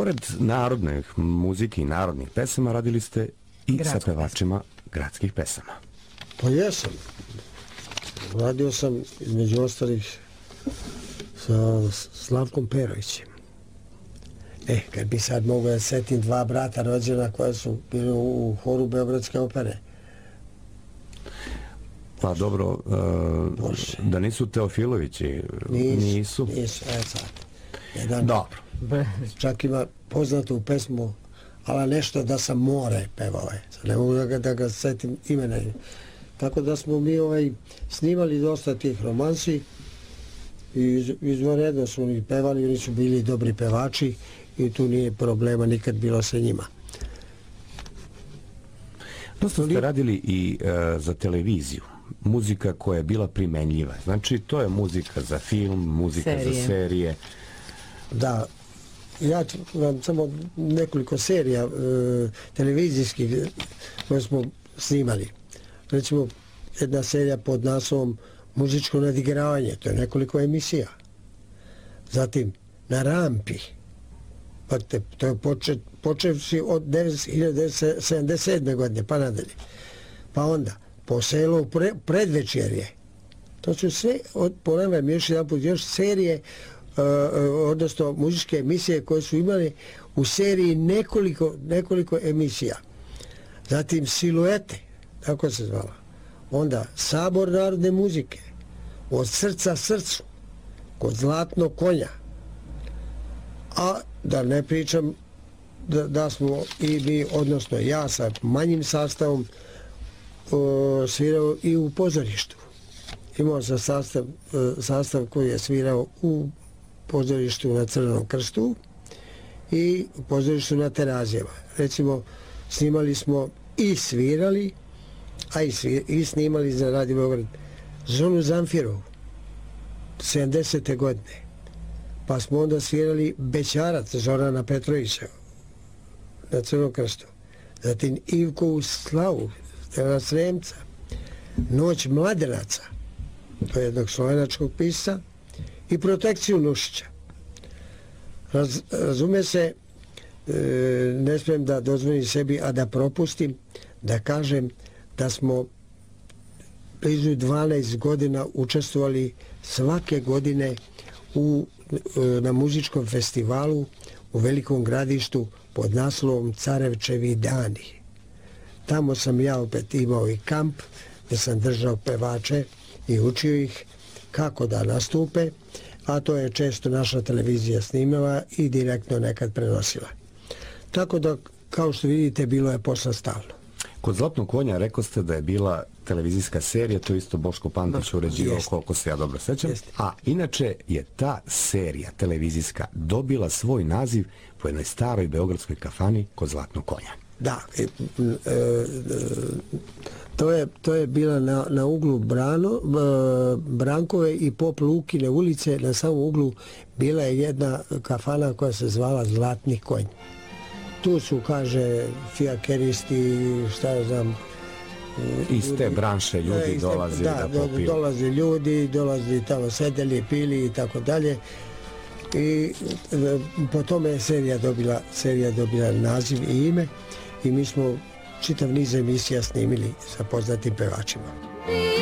Pored narodne muzike i narodnih pesama radili ste i sa pevačima gradskih pesama. Pa jesam. Radio sam između ostalih sa Slavkom Perovićem. Kad bi sad mogu da setim dva brata rođena koja su bili u horu Beogradske opere. Pa dobro, da nisu Teofilovići? Nisu. Sad. Dobro. Čak ima poznatu pesmu, ali nešto da sam more pevao. Ne mogu da ga setim imena. Tako da smo mi snimali dosta tih romansi i izvanredno su oni pevali, oni su bili dobri pevači i tu nije problema nikad bilo sa njima. Dosta ste radili i za televiziju. Muzika koja je bila primenljiva. Znači, to je muzika za film, muzika za serije. Da, ja ću vam samo nekoliko serija televizijskih koje smo snimali. Recimo, jedna serija pod naslovom Muzičko nadigravanje, to je nekoliko emisija. Zatim, Na rampi, to je počevši od 1977. godine, pa nadalje. Pa onda, Po selu predvečerje. To su sve, ponavljam još jedan put, još serije, odnosno muzičke emisije koje su imali u seriji nekoliko emisija. Zatim Siluete, tako se zvala. Onda Sabor narodne muzike, Od srca srcu, Kod zlatnog konja. A da ne pričam da smo i mi, odnosno ja sa manjim sastavom svirao i u pozorištu. Imao sam sastav koji je svirao u pozorištu na Crvenom krstu i u pozorištu na Terazijama. Recimo, snimali smo i svirali, a i snimali za Radio Beograd Zonu Zamfirovu 70. godine. Pa smo onda svirali Bećarac Zorana Petrovića na Crvenom krstu. Zatim Ivkovu slavu Stevana Sremca, Noć mladenaca, to je jednog slovenačkog pisca, i Protekciju Nušića. Razume se, ne smijem da dozvolim sebi, a da propustim, da kažem da smo blizu 12 godina učestvovali svake godine na muzičkom festivalu u Velikom Gradištu pod naslovom Carevčevi dani. Tamo sam ja opet imao i kamp gdje sam držao pevače i učio ih kako da nastupe, a to je često naša televizija snimala i direktno nekad prenosila. Tako da, kao što vidite, bilo je posla stalno. Kod Zlatnog konja rekao ste da je bila televizijska serija, to isto Boško Pantić uređivao, koliko se ja dobro sećam. A inače je ta serija televizijska dobila svoj naziv po jednoj staroj beogradskoj kafani kod Zlatnog konja. Da, to je bila na uglu Brankove i Pop Lukine ulice, na samom uglu bila je jedna kafana koja se zvala Zlatni konj. Tu su, kaže, fijakeristi, šta ja znam... Iz te branše ljudi dolazi da popiju. Da, dolazi ljudi, dolazi tamo sedeli, pili i tako dalje. I po tome je serija dobila naziv i ime i mi smo čitav niz emisija snimili sa poznatim pevačima.